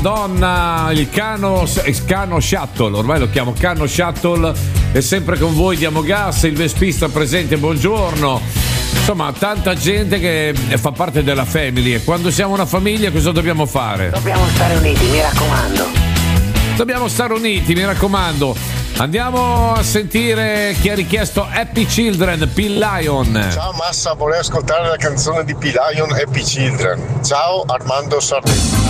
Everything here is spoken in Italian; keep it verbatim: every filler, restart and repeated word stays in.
Donna, il Cano, il Cano Shuttle, ormai lo chiamo Cano Shuttle, è sempre con voi, diamo gas, il Vespista presente, buongiorno. Insomma, tanta gente che fa parte della family, e quando siamo una famiglia cosa dobbiamo fare? Dobbiamo stare uniti, mi raccomando. Dobbiamo stare uniti, mi raccomando. Andiamo a sentire chi ha richiesto Happy Children, P-Lion. Ciao Massa, volevo ascoltare la canzone di P-Lion, Happy Children. Ciao Armando Sardi.